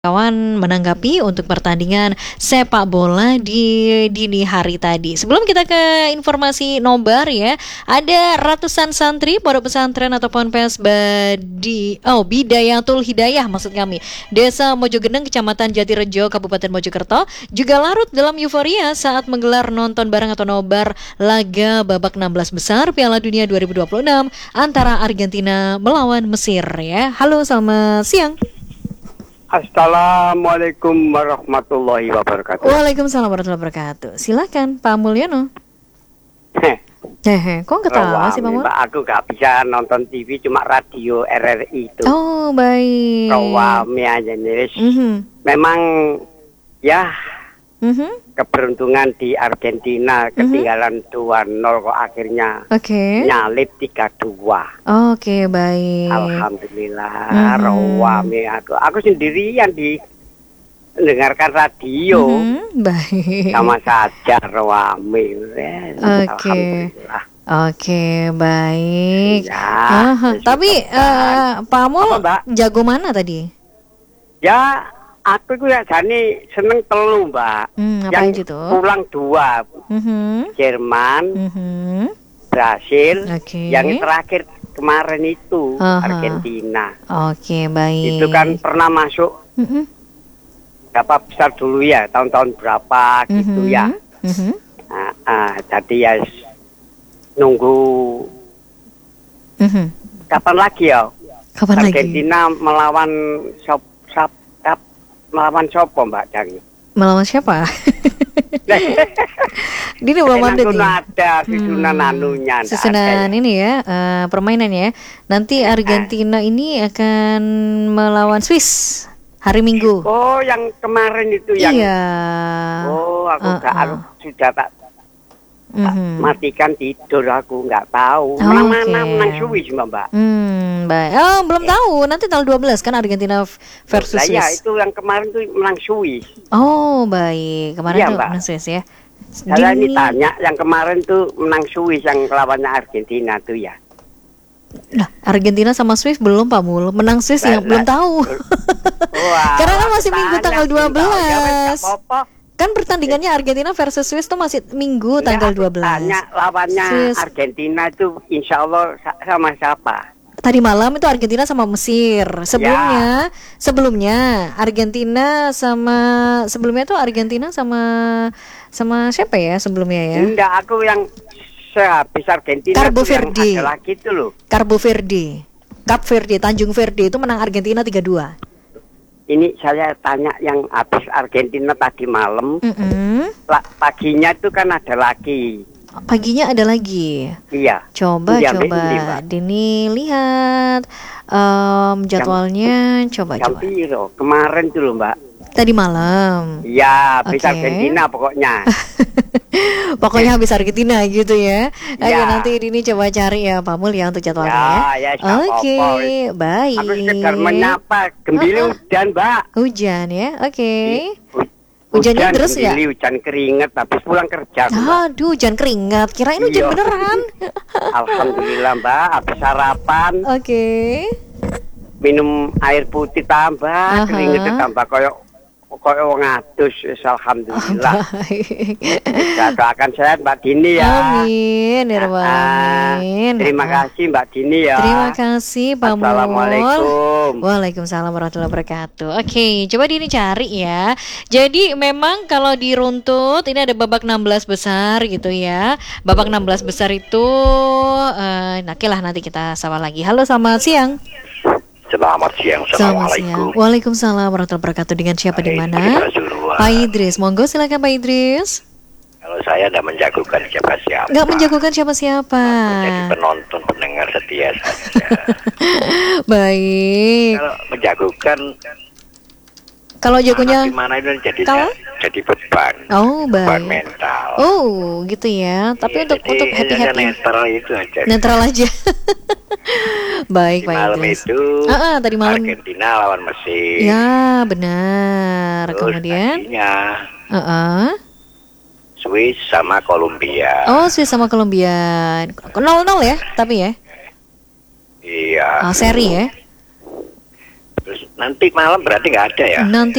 kawan menanggapi untuk pertandingan sepak bola di dini hari tadi. Sebelum kita ke informasi nobar ya, ada ratusan santri pondok pesantren atau ponpes Bidayatul Hidayah maksud kami, Desa Mojogeneng, Kecamatan Jatirejo, Kabupaten Mojokerto juga larut dalam euforia saat menggelar nonton bareng atau nobar laga babak 16 besar Piala Dunia 2026 antara Argentina melawan Mesir ya. Halo, selamat siang. Assalamualaikum warahmatullahi wabarakatuh. Waalaikumsalam warahmatullahi wabarakatuh. Silakan Pak Mulyono. Kok ketawa sih Pak Mulyono? Aku gak bisa nonton TV, cuma radio RRI itu. Oh baik. Rawami aja nih. Memang ya keberuntungan di Argentina ketinggalan 2-0 kok akhirnya nyalip 3-2. Oke, baik. Alhamdulillah. Rawami aku sendirian mendengarkan radio. Baik. Sama saja rawami. Alhamdulillah. Oke, baik. Ya, tapi Pak Mul jago mana tadi? Ya, aku juga jane seneng telu, Mbak. Yang itu? Pulang 2. Jerman, Brasil, yang terakhir kemarin itu Argentina. Oke, baik. Itu kan pernah masuk berapa besar dulu ya, tahun-tahun berapa gitu ya. Jadi ya nunggu kapan lagi ya? Argentina melawan melawan siapa Mbak Jangi? Melawan siapa? Ini belum ada nih. Ada susunan anunya. Susunan ini ya, permainan ya. Nanti Argentina ini akan melawan Swiss hari Minggu. Oh, yang kemarin itu yang. Iya. Oh, aku sudah tak matikan tidur, aku nggak tahu. Menang Swiss Mbak. Baik. Belum tahu. Nanti tanggal 12 kan Argentina versus Swiss. Ya, itu yang kemarin tuh menang Swiss. Oh, baik. Kemarin tuh menang Swiss ya. Saya ini tanya, yang kemarin tuh menang Swiss yang lawannya Argentina tuh ya. Nah, Argentina sama Swiss belum Pak Mul. Menang Swiss yang belum tahu. Karena kan masih Minggu tanggal 12. Kan pertandingannya Argentina versus Swiss tuh masih Minggu tanggal 12. Tanya lawannya Swiss. Argentina itu insya Allah sama siapa? Tadi malam itu Argentina sama Mesir. Sebelumnya Argentina tuh Argentina sama siapa ya sebelumnya ya? Enggak, aku yang sehabis Argentina Cabo Verde. Yang ada lagi itu loh. Cabo Verde. Cap Verde, Tanjung Verde itu menang Argentina 3-2. Ini saya tanya yang habis Argentina tadi malam. Paginya itu kan ada lagi. Paginya ada lagi. Iya. Coba Dini lihat jadwalnya. Coba. Kemarin tuh loh Mbak. Tadi malam. Iya, habis Argentina pokoknya. Pokoknya habis Argentina gitu ya. Ayo nanti Dini coba cari ya Pak Mul ya untuk jadwalnya. Oke, baik. Aku sekedar menyapa, gembili hujan Mbak. Hujan ya, oke. Hujannya terus ya? Hujan keringet habis pulang kerja. Aduh, hujan keringet. Kirain hujan beneran. Alhamdulillah Mbak, habis sarapan. Minum air putih tambah, keringetnya tambah koyok wong adus. Alhamdulillah. Doakan sehat Mbak Dini ya. Amin. Amin. Terima kasih Mbak Dini ya. Terima kasih Pak Mul. Assalamualaikum. Waalaikumsalam warahmatullahi wabarakatuh. Oke, coba Dini cari ya. Jadi memang kalau diruntut ini ada babak 16 besar gitu ya. Babak 16 besar itu nanti kita sapa lagi. Halo, selamat siang. Selamat siang. Assalamualaikum. Waalaikumsalam warahmatullahi wabarakatuh. Dengan siapa di mana? Pak Idris. Monggo silakan Pak Idris. Kalau saya tidak menjagokan siapa-siapa. Nggak menjagokan siapa-siapa. Jadi penonton pendengar setia saja. Baik. Kalau menjagokan, kalau jagonya gimana itu jadi beban. Oh, baik. Beban mental. Oh, gitu ya. Tapi untuk happy-happy. Netral itu aja. Netral aja. Baik, Pak malam Idris. Itu tadi malam Argentina lawan Mesir. Ya, benar. Terus kemudian Swiss sama Kolombia. Oh, Swiss sama Kolombia. 0-0 ya, tapi ya. Iya. Seri ya. Terus nanti malam berarti nggak ada ya? Nanti